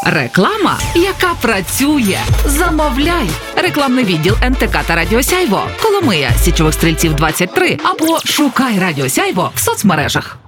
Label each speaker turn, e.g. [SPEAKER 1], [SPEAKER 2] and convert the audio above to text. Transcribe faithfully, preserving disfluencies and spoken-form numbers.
[SPEAKER 1] Реклама, яка працює. Замовляй. Рекламний відділ ен те ка та Радіо Сяйво. Коломия, Січових Стрільців двадцять три або шукай Радіо Сяйво в соцмережах.